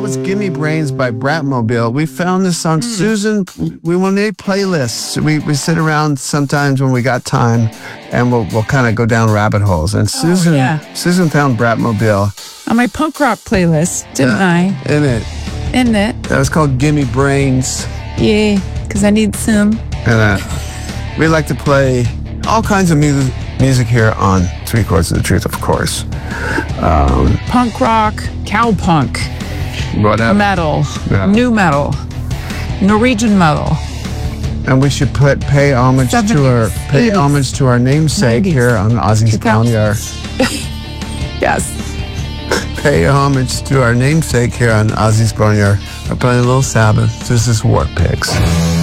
was Gimme Brains by Bratmobile. We found this on Susan. We made playlists. We sit around sometimes when we got time, and we'll kind of go down rabbit holes. And Susan found Bratmobile on my punk rock playlist, didn't I? In it. That was called Gimme Brains. Yeah, because I need some. And we like to play all kinds of music here on Three Chords of the Truth, of course. Punk rock, cowpunk, whatever. metal, new metal, Norwegian metal. And we should pay homage to our namesake 90s. here on Ozzy's Boneyard. Yes. Pay homage to our namesake here on Ozzy's Boneyard. We're playing a little Sabbath. This is War Pigs.